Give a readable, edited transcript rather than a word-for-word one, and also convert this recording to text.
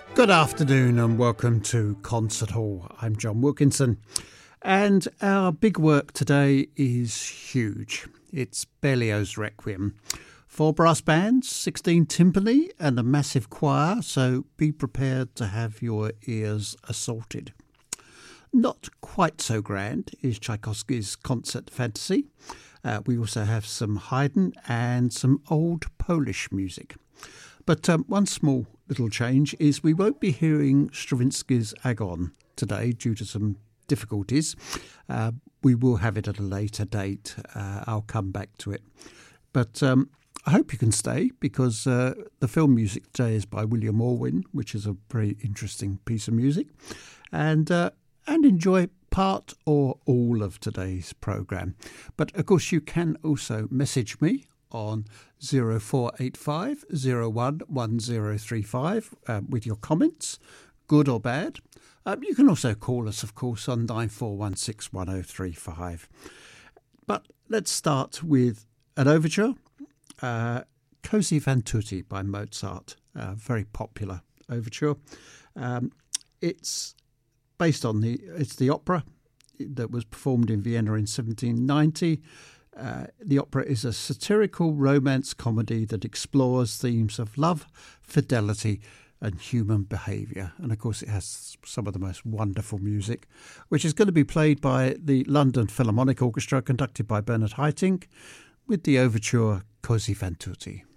Good afternoon and welcome to Concert Hall. I'm John Wilkinson, and our big work today is huge. It's Berlioz's Requiem. 4 brass bands, 16 timpani and a massive choir, so be prepared to have your ears assaulted. Not quite so grand is Tchaikovsky's Concert Fantasy. We also have some Haydn and some old Polish music. But one small little change is we won't be hearing Stravinsky's Agon today due to some difficulties. We will have it at a later date. I'll come back to it. But I hope you can stay because the film music today is by William Orwin, which is a very interesting piece of music. And enjoy part or all of today's programme. But of course you can also message me on 0485 01 1035 with your comments, good or bad. You can also call us, of course, on 9416 1035. But let's start with an overture, Così fan tutte by Mozart, a very popular overture. It's based on the opera that was performed in Vienna in 1790. The opera is a satirical romance comedy that explores themes of love, fidelity and human behaviour. And of course it has some of the most wonderful music, which is going to be played by the London Philharmonic Orchestra, conducted by Bernard Haitink, with the overture Così fan tutte.